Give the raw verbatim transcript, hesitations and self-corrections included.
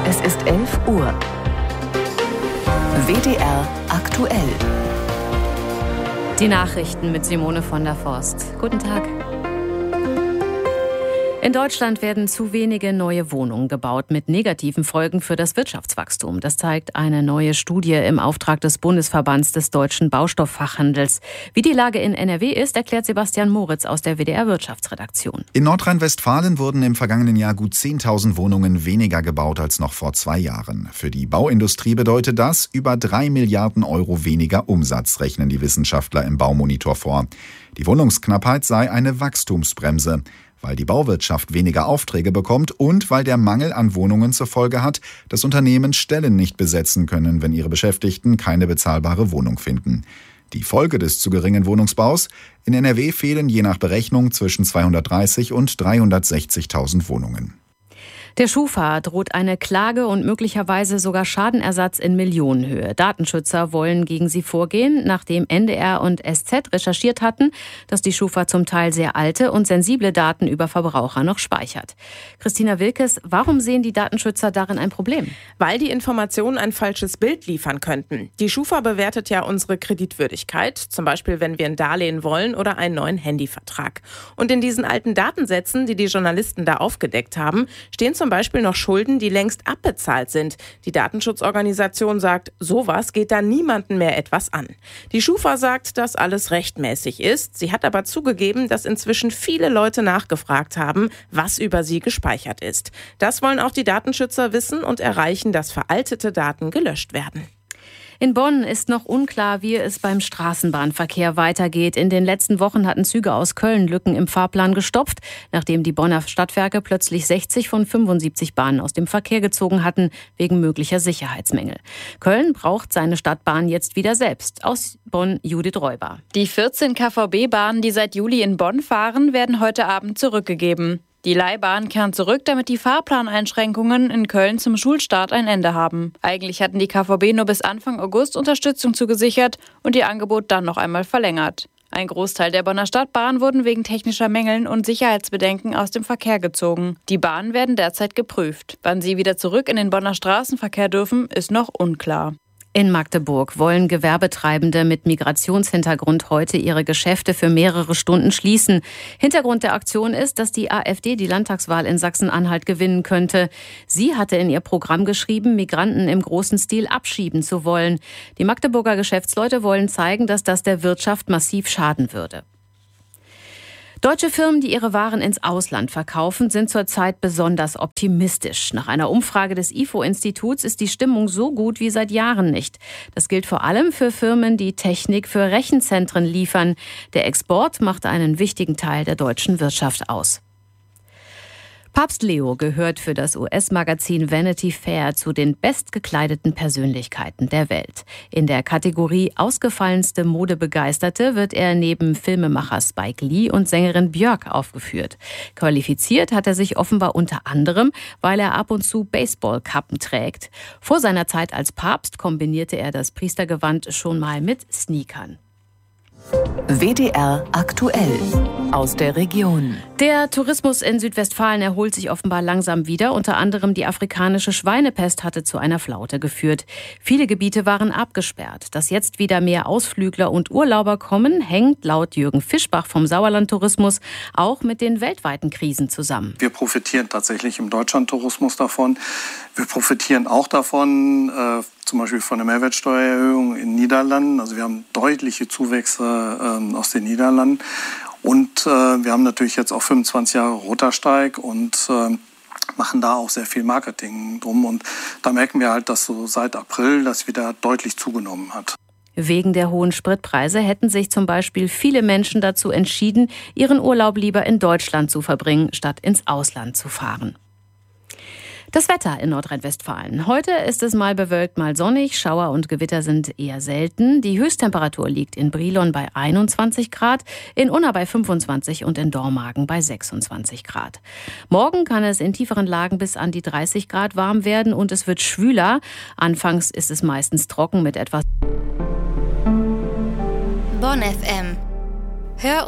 Es ist elf Uhr. W D R aktuell. Die Nachrichten mit Simone von der Forst. Guten Tag. In Deutschland werden zu wenige neue Wohnungen gebaut mit negativen Folgen für das Wirtschaftswachstum. Das zeigt eine neue Studie im Auftrag des Bundesverbands des deutschen Baustofffachhandels. Wie die Lage in N R W ist, erklärt Sebastian Moritz aus der W D R Wirtschaftsredaktion. In Nordrhein-Westfalen wurden im vergangenen Jahr gut zehntausend Wohnungen weniger gebaut als noch vor zwei Jahren. Für die Bauindustrie bedeutet das über drei Milliarden Euro weniger Umsatz, rechnen die Wissenschaftler im Baumonitor vor. Die Wohnungsknappheit sei eine Wachstumsbremse, weil die Bauwirtschaft weniger Aufträge bekommt und weil der Mangel an Wohnungen zur Folge hat, dass Unternehmen Stellen nicht besetzen können, wenn ihre Beschäftigten keine bezahlbare Wohnung finden. Die Folge des zu geringen Wohnungsbaus: in N R W fehlen je nach Berechnung zwischen zweihundertdreißig und dreihundertsechzigtausend Wohnungen. Der Schufa droht eine Klage und möglicherweise sogar Schadenersatz in Millionenhöhe. Datenschützer wollen gegen sie vorgehen, nachdem N D R und S Z recherchiert hatten, dass die Schufa zum Teil sehr alte und sensible Daten über Verbraucher noch speichert. Christina Wilkes, warum sehen die Datenschützer darin ein Problem? Weil die Informationen ein falsches Bild liefern könnten. Die Schufa bewertet ja unsere Kreditwürdigkeit, zum Beispiel wenn wir ein Darlehen wollen oder einen neuen Handyvertrag. Und in diesen alten Datensätzen, die die Journalisten da aufgedeckt haben, stehen zum Beispiel noch Schulden, die längst abbezahlt sind. Die Datenschutzorganisation sagt, sowas geht da niemanden mehr etwas an. Die Schufa sagt, dass alles rechtmäßig ist. Sie hat aber zugegeben, dass inzwischen viele Leute nachgefragt haben, was über sie gespeichert ist. Das wollen auch die Datenschützer wissen und erreichen, dass veraltete Daten gelöscht werden. In Bonn ist noch unklar, wie es beim Straßenbahnverkehr weitergeht. In den letzten Wochen hatten Züge aus Köln Lücken im Fahrplan gestopft, nachdem die Bonner Stadtwerke plötzlich sechzig von fünfundsiebzig Bahnen aus dem Verkehr gezogen hatten, wegen möglicher Sicherheitsmängel. Köln braucht seine Stadtbahn jetzt wieder selbst. Aus Bonn Judith Räuber. Die vierzehn K V B-Bahnen, die seit Juli in Bonn fahren, werden heute Abend zurückgegeben. Die Leihbahn kehren zurück, damit die Fahrplaneinschränkungen in Köln zum Schulstart ein Ende haben. Eigentlich hatten die K V B nur bis Anfang August Unterstützung zugesichert und ihr Angebot dann noch einmal verlängert. Ein Großteil der Bonner Stadtbahn wurden wegen technischer Mängeln und Sicherheitsbedenken aus dem Verkehr gezogen. Die Bahnen werden derzeit geprüft. Wann sie wieder zurück in den Bonner Straßenverkehr dürfen, ist noch unklar. In Magdeburg wollen Gewerbetreibende mit Migrationshintergrund heute ihre Geschäfte für mehrere Stunden schließen. Hintergrund der Aktion ist, dass die AfD die Landtagswahl in Sachsen-Anhalt gewinnen könnte. Sie hatte in ihr Programm geschrieben, Migranten im großen Stil abschieben zu wollen. Die Magdeburger Geschäftsleute wollen zeigen, dass das der Wirtschaft massiv schaden würde. Deutsche Firmen, die ihre Waren ins Ausland verkaufen, sind zurzeit besonders optimistisch. Nach einer Umfrage des I F O-Instituts ist die Stimmung so gut wie seit Jahren nicht. Das gilt vor allem für Firmen, die Technik für Rechenzentren liefern. Der Export macht einen wichtigen Teil der deutschen Wirtschaft aus. Papst Leo gehört für das U S-Magazin Vanity Fair zu den bestgekleideten Persönlichkeiten der Welt. In der Kategorie Ausgefallenste Modebegeisterte wird er neben Filmemacher Spike Lee und Sängerin Björk aufgeführt. Qualifiziert hat er sich offenbar unter anderem, weil er ab und zu Baseballkappen trägt. Vor seiner Zeit als Papst kombinierte er das Priestergewand schon mal mit Sneakern. W D R aktuell aus der Region. Der Tourismus in Südwestfalen erholt sich offenbar langsam wieder. Unter anderem die afrikanische Schweinepest hatte zu einer Flaute geführt. Viele Gebiete waren abgesperrt. Dass jetzt wieder mehr Ausflügler und Urlauber kommen, hängt laut Jürgen Fischbach vom Sauerland-Tourismus auch mit den weltweiten Krisen zusammen. Wir profitieren tatsächlich im Deutschland-Tourismus davon. Wir profitieren auch davon, äh, zum Beispiel von der Mehrwertsteuererhöhung in den Niederlanden. Also wir haben deutliche Zuwächse äh, aus den Niederlanden. Und äh, wir haben natürlich jetzt auch fünfundzwanzig Jahre Rotersteig und äh, machen da auch sehr viel Marketing drum. Und da merken wir halt, dass so seit April das wieder deutlich zugenommen hat. Wegen der hohen Spritpreise hätten sich zum Beispiel viele Menschen dazu entschieden, ihren Urlaub lieber in Deutschland zu verbringen, statt ins Ausland zu fahren. Das Wetter in Nordrhein-Westfalen. Heute ist es mal bewölkt, mal sonnig. Schauer und Gewitter sind eher selten. Die Höchsttemperatur liegt in Brilon bei einundzwanzig Grad, in Unna bei fünfundzwanzig und in Dormagen bei sechsundzwanzig Grad. Morgen kann es in tieferen Lagen bis an die dreißig Grad warm werden und es wird schwüler. Anfangs ist es meistens trocken mit etwas Bonn F M. Hör